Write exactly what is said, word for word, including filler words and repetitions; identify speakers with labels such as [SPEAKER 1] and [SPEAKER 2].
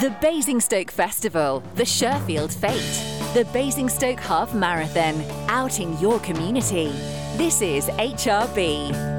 [SPEAKER 1] The Basingstoke Festival, the Sherfield Fete, the Basingstoke Half Marathon, out in your community. This is H R B.